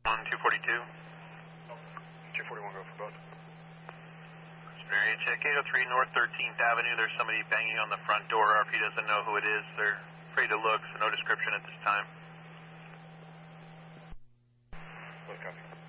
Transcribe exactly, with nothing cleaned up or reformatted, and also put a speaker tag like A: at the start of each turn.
A: On two forty-two.
B: two forty-one, go for both.
A: Area check eight oh three North thirteenth Avenue. There's somebody banging on the front door. R P doesn't know who it is. They're free to look, so no description at this time.
B: Both copy.